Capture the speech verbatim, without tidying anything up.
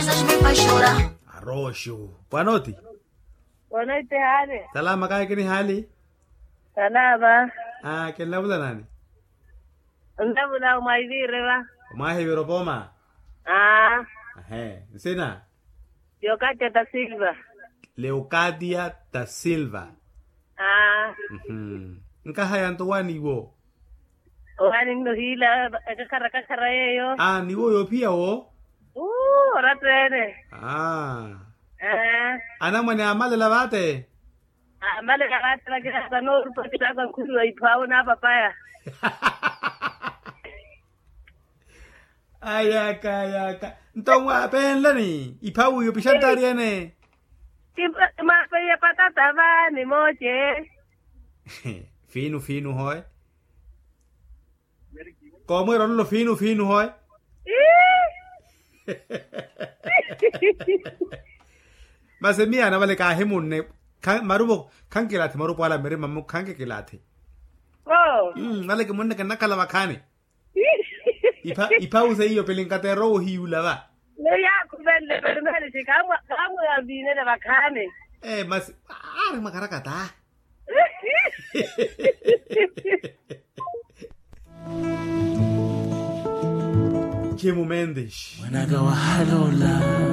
coisas me faz chorar. Arosho. Panoti. Boa noite, Hali. Salama kaya kini hali? Salama. Ah, kila bula nani? Ndabu na umaivire ba? Umahi viropoma. Ah, Ahe. Sina? Leocadia da Silva. Leocadia da Silva. Ah, Mhm. Nka hayanto wani wo. wani ndo hila kakara kakara yeyo. Ah, ni wo yo pia wo? Uh, ratene. Ah. Ah, Ana mwane amale lavate. amale karate la kila sanoro pati la kuru wa ipao na papaya. Ayaka ayaka. Ntongwa penla ni. Ipau yo pishantari ene. Tipa mapaya patata ba ni moche. Fino fino hoy. Como eran los fino fino hoy. Mase mia na vale ka hemunne kan marubo kan kelate marubo ala mere mamu kan ke kelate. Oh. Mm, vale ke munne kan nakala makane. Ipa ipa use iyo pelinkate ro hiula ba. Le ya kubende bende si kamu kamu ya bine de bakane. Eh mas ah makarakata. Chemo Mendes. Wanagawa halola.